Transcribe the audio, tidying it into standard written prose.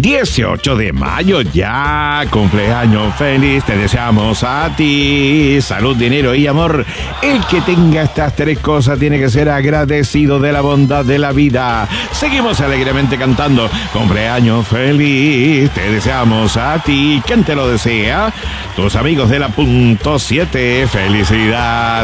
18 de mayo ya, cumpleaños feliz, te deseamos a ti, salud, dinero y amor. El que tenga estas tres cosas tiene que ser agradecido de la bondad de la vida. Seguimos alegremente cantando, cumpleaños feliz, te deseamos a ti. ¿Quién te lo desea? Tus amigos de la punto 7, felicidades.